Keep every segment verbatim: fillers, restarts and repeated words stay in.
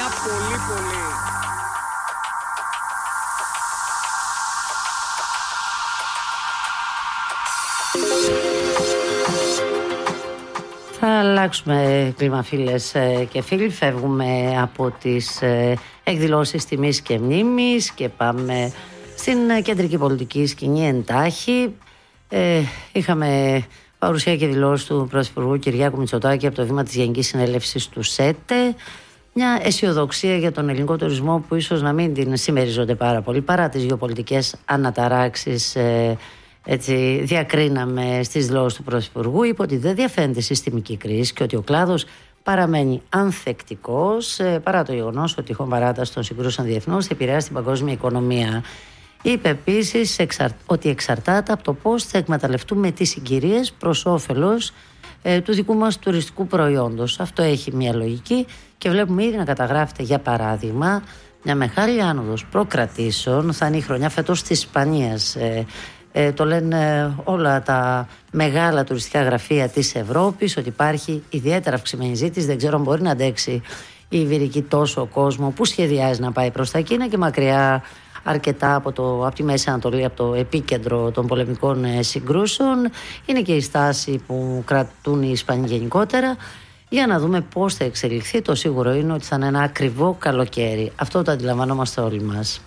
πολύ πολύ. Θα αλλάξουμε κλίμα, φίλες και φίλοι. Φεύγουμε από τις εκδηλώσεις τιμής και μνήμης και πάμε στην κεντρική πολιτική σκηνή εντάχει. Ε, είχαμε παρουσία και δηλώσεις του Πρωθυπουργού Κυριάκου Μητσοτάκη από το βήμα της Γενικής Συνέλευσης του ΣΕΤΕ. Μια αισιοδοξία για τον ελληνικό τουρισμό που ίσως να μην την συμμεριζόνται πάρα πολύ παρά τις γεωπολιτικές αναταράξεις. ε, Έτσι, διακρίναμε στις δηλώσεις του Πρωθυπουργού. Είπε ότι δεν διαφαίνεται συστημική κρίση και ότι ο κλάδος παραμένει ανθεκτικός ε, παρά το γεγονός ότι η τυχόν παράταση των συγκρούσεων διεθνώς θα επηρεάσει την παγκόσμια οικονομία. Είπε επίσης εξαρ... ότι εξαρτάται από το πώς θα εκμεταλλευτούμε τις συγκυρίες προς όφελος ε, του δικού μας τουριστικού προϊόντος. Αυτό έχει μια λογική και βλέπουμε ήδη να καταγράφεται, για παράδειγμα, μια μεγάλη άνοδος προκρατήσεων. Θα είναι η χρονιά φέτος της Ισπανίας. Ε, Ε, το λένε όλα τα μεγάλα τουριστικά γραφεία της Ευρώπης ότι υπάρχει ιδιαίτερα αυξημένη ζήτηση. Δεν ξέρω αν μπορεί να αντέξει η Ιβηρική τόσο κόσμο που σχεδιάζει να πάει προς τα Κίνα και μακριά αρκετά από, το, από τη Μέση Ανατολή, από το επίκεντρο των πολεμικών ε, συγκρούσεων. Είναι και η στάση που κρατούν οι Ισπανοί γενικότερα. Για να δούμε πώς θα εξελιχθεί. Το σίγουρο είναι ότι θα είναι ένα ακριβό καλοκαίρι. Αυτό το αντιλαμβανόμαστε όλοι μας.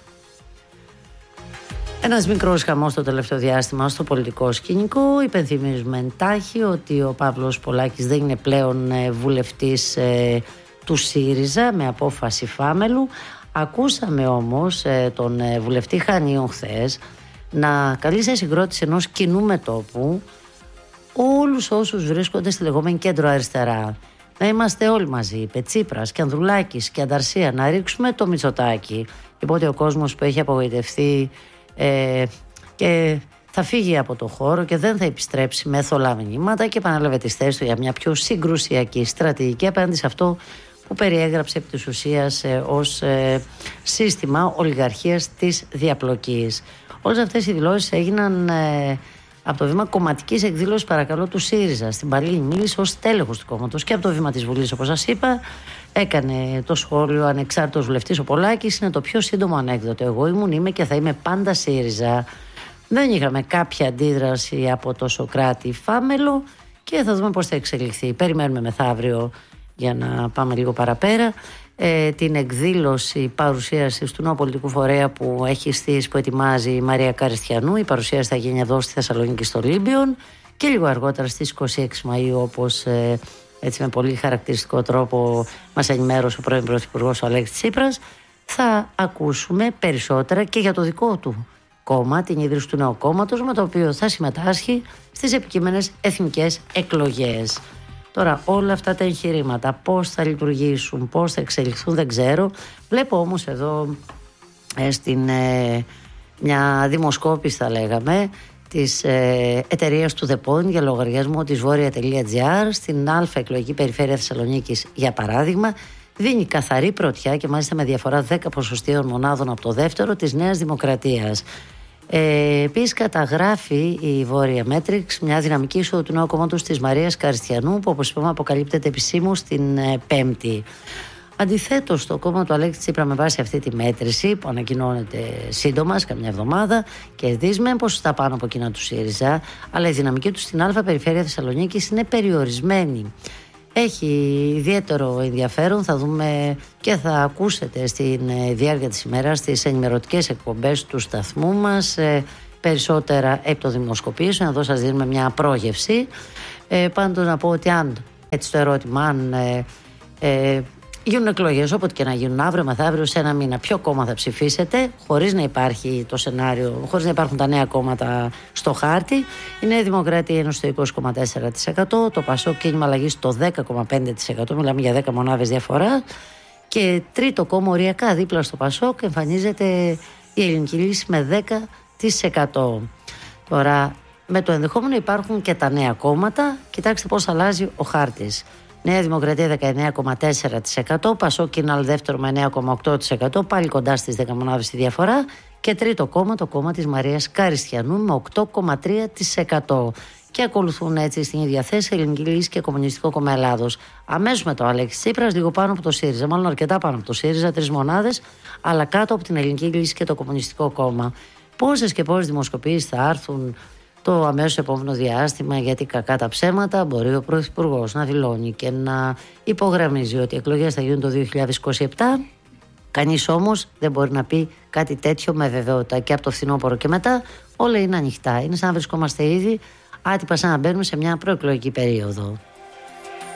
Ένας μικρός χαμός το τελευταίο διάστημα στο πολιτικό σκηνικό. Υπενθυμίζουμε εντάχει ότι ο Παύλος Πολάκης δεν είναι πλέον βουλευτής ε, του ΣΥΡΙΖΑ με απόφαση Φάμελου. Ακούσαμε όμως ε, τον ε, βουλευτή Χανίων χθες να καλεί σε συγκρότηση ενός κοινού μετώπου όλους όσους βρίσκονται στη λεγόμενη κέντρο αριστερά. Να είμαστε όλοι μαζί, είπε Τσίπρας και Ανδρουλάκης και Ανταρσία, να ρίξουμε το Μητσοτάκη. Οπότε ο κόσμος που έχει απογοητευτεί Ε, και θα φύγει από το χώρο και δεν θα επιστρέψει με θολά μηνύματα και επανέλαβε τις θέσεις του για μια πιο συγκρουσιακή στρατηγική απέναντι σε αυτό που περιέγραψε επί της ουσίας ε, ως ε, σύστημα ολιγαρχίας της διαπλοκής. Όλες αυτές οι δηλώσεις έγιναν ε, από το βήμα κομματικής εκδήλωσης, παρακαλώ, του ΣΥΡΙΖΑ. Στην Παλίνη μίλησε ως τέλεχος του κόμματος και από το βήμα της Βουλής, όπως σας είπα. Έκανε το σχόλιο ανεξάρτητος βουλευτής ο Πολάκης. Είναι το πιο σύντομο ανέκδοτο. Εγώ ήμουν, είμαι και θα είμαι πάντα ΣΥΡΙΖΑ. Δεν είχαμε κάποια αντίδραση από το Σωκράτη Φάμελο και θα δούμε πώς θα εξελιχθεί. Περιμένουμε μεθαύριο για να πάμε λίγο παραπέρα ε, την εκδήλωση παρουσίασης του νέου πολιτικού φορέα που έχει στήσει, που ετοιμάζει η Μαρία Καριστιανού. Η παρουσίαση θα γίνει εδώ στη Θεσσαλονίκη στο Λίμπιον και λίγο αργότερα στις είκοσι έξι Μαΐου, όπως ε, έτσι με πολύ χαρακτηριστικό τρόπο μας ενημέρωσε ο πρώην Πρωθυπουργός ο Αλέξης Τσίπρας. Θα ακούσουμε περισσότερα και για το δικό του κόμμα, την ίδρυση του νέου κόμματος, με το οποίο θα συμμετάσχει στις επικείμενες εθνικές εκλογές. Τώρα όλα αυτά τα εγχειρήματα πώς θα λειτουργήσουν, πώς θα εξελιχθούν δεν ξέρω. Βλέπω όμως εδώ ε, στην ε, μια δημοσκόπηση, θα λέγαμε, της ε, εταιρείας του The Point για λογαριασμό της Βόρεια.gr στην Α εκλογική περιφέρεια Θεσσαλονίκης, για παράδειγμα, δίνει καθαρή πρωτιά και μάλιστα με διαφορά δέκα ποσοστίων μονάδων από το δεύτερο της Νέας Δημοκρατίας. Ε, Επίσης καταγράφει η Βόρεια Μέτριξ μια δυναμική είσοδο του νέου κόμματος της Μαρίας Καριστιανού, που όπως είπαμε αποκαλύπτεται επισήμως την ε, Πέμπτη. Αντιθέτως, το κόμμα του Αλέξη Τσίπρα, με βάση αυτή τη μέτρηση που ανακοινώνεται σύντομα, σε καμιά εβδομάδα, κερδίζει με ποσοστά πάνω από εκείνα του ΣΥΡΙΖΑ, αλλά η δυναμική του στην Α περιφέρεια Θεσσαλονίκης είναι περιορισμένη. Έχει ιδιαίτερο ενδιαφέρον, θα δούμε και θα ακούσετε στη διάρκεια της ημέρας στις ενημερωτικές εκπομπές του σταθμού μας ε, περισσότερα επί το δημοσκοπήσεων. Εδώ σας δίνουμε μια πρόγευση. Ε, πάντως να πω ότι αν, έτσι το ερώτημα, αν ε, ε, γίνουν εκλογές, όποτε και να γίνουν, αύριο μεθαύριο, σε ένα μήνα, ποιο κόμμα θα ψηφίσετε, χωρίς να υπάρχει το σενάριο, χωρίς να υπάρχουν τα νέα κόμματα στο χάρτη. Η Νέα Δημοκρατία είναι στο είκοσι κόμμα τέσσερα τοις εκατό, το Πασόκ Κίνημα Αλλαγής στο δέκα κόμμα πέντε τοις εκατό, μιλάμε για δέκα μονάδες διαφορά. Και τρίτο κόμμα, οριακά δίπλα στο Πασόκ, εμφανίζεται η Ελληνική Λύση με δέκα τοις εκατό. Τώρα, με το ενδεχόμενο υπάρχουν και τα νέα κόμματα, κοιτάξτε πώς αλλάζει ο χάρτης. Νέα Δημοκρατία δεκαεννέα κόμμα τέσσερα τοις εκατό, Πασόκ Κίναλ δεύτερο με εννέα κόμμα οκτώ τοις εκατό, πάλι κοντά στις δέκα μονάδες τη διαφορά. Και τρίτο κόμμα, το κόμμα της Μαρίας Καριστιανού με οκτώ κόμμα τρία τοις εκατό. Και ακολουθούν έτσι στην ίδια θέση Ελληνική Λύση και Κομμουνιστικό Κόμμα Ελλάδος. Αμέσως μετά ο Αλέξης Τσίπρας, λίγο πάνω από το ΣΥΡΙΖΑ, μάλλον αρκετά πάνω από το ΣΥΡΙΖΑ, τρεις μονάδες, αλλά κάτω από την Ελληνική Λύση και το Κομμουνιστικό Κόμμα. Πόσες και πόσες δημοσκοπήσεις θα έρθουν το αμέσως επόμενο διάστημα, γιατί κακά τα ψέματα, μπορεί ο Πρωθυπουργός να δηλώνει και να υπογραμμίζει ότι οι εκλογές θα γίνουν το δύο χιλιάδες είκοσι επτά. Κανείς όμως δεν μπορεί να πει κάτι τέτοιο με βεβαιότητα. Και από το φθινόπωρο και μετά όλα είναι ανοιχτά. Είναι σαν να βρισκόμαστε ήδη άτυπα, σαν να μπαίνουμε σε μια προεκλογική περίοδο.